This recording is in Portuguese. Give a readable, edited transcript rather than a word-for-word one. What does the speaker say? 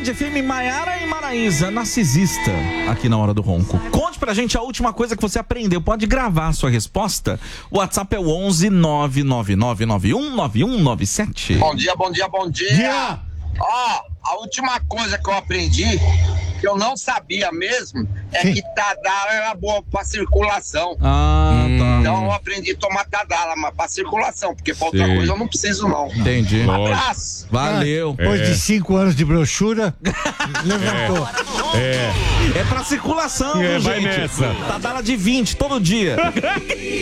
Band FM, Maiara e Maraísa, narcisista, aqui na Hora do Ronco. Conte pra gente a última coisa que você aprendeu. Pode gravar a sua resposta. O WhatsApp é o 11 999919197. Bom dia, bom dia, bom dia. Ó, a última coisa que eu aprendi, que eu não sabia mesmo, é que Tadala era boa pra circulação. Ah, tá. Então eu aprendi a tomar Tadala, mas pra circulação, porque pra outra coisa eu não preciso, não. Entendi. Abraço. Valeu. Depois de 5 anos de brochura, levantou. É pra circulação, viu, vai gente? nessa. Tadala de 20 todo dia.